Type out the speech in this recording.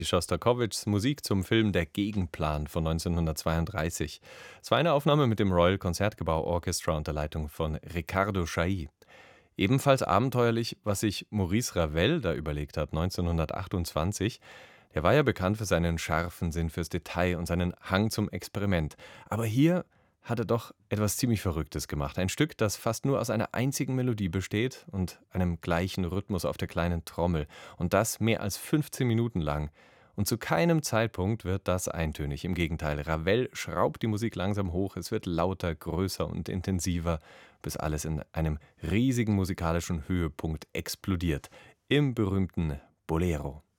Schostakowitschs Musik zum Film Der Gegenplan von 1932. Es war eine Aufnahme mit dem Royal Concertgebouw Orchestra unter Leitung von Riccardo Chailly. Ebenfalls abenteuerlich, was sich Maurice Ravel da überlegt hat, 1928. Der war ja bekannt für seinen scharfen Sinn fürs Detail und seinen Hang zum Experiment. Aber hier hat er doch etwas ziemlich Verrücktes gemacht. Ein Stück, das fast nur aus einer einzigen Melodie besteht und einem gleichen Rhythmus auf der kleinen Trommel. Und das mehr als 15 Minuten lang. Und zu keinem Zeitpunkt wird das eintönig. Im Gegenteil, Ravel schraubt die Musik langsam hoch, es wird lauter, größer und intensiver, bis alles in einem riesigen musikalischen Höhepunkt explodiert. Im berühmten Bolero.